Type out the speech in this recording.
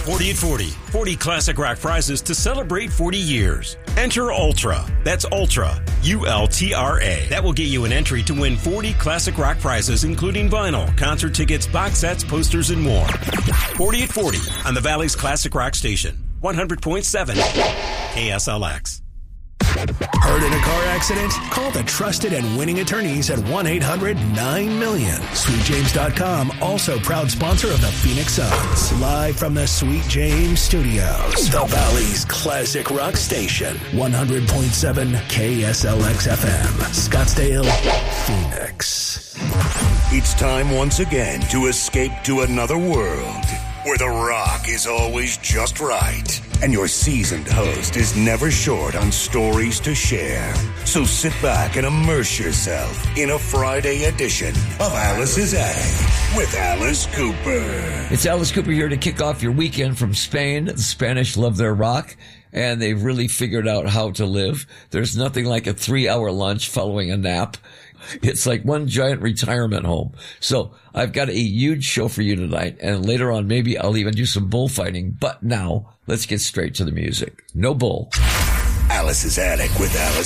40 at 40. 40 classic rock prizes to celebrate 40 years. Enter Ultra. That's Ultra. ULTRA. That will get you an entry to win 40 classic rock prizes, including vinyl, concert tickets, box sets, posters, and more. 40 at 40 on the Valley's classic rock station. 100.7 KSLX. Hurt in a car accident? Call the trusted and winning attorneys at 1-800-9-MILLION. SweetJames.com, also proud sponsor of the Phoenix Suns. Live from the Sweet James Studios, the Valley's classic rock station. 100.7 KSLX FM, Scottsdale, Phoenix. It's time once again to escape to another world where the rock is always just right. And your seasoned host is never short on stories to share. So sit back and immerse yourself in a Friday edition of Alice's Attic with Alice Cooper. It's Alice Cooper here to kick off your weekend from Spain. The Spanish love their rock, and they've really figured out how to live. There's nothing like a 3-hour lunch following a nap. It's like one giant retirement home. So I've got a huge show for you tonight, and later on maybe I'll even do some bullfighting. But now, let's get straight to the music. No bull. Alice's Attic with Alice